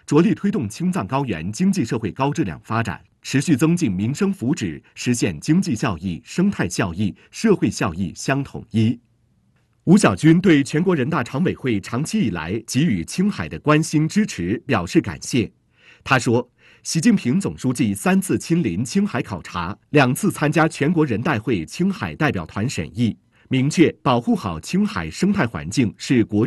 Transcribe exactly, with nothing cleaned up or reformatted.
着力推动青藏高原经济社会高质量发展，持续增进民生福祉，实现经济效益、生态效益、社会效益相统一。吴小军对全国人大常委会长期以来给予青海的关心支持表示感谢。他说，习近平总书记三次亲临青海考察，两次参加全国人代会青海代表团审议，明确保护好青海生态环境是国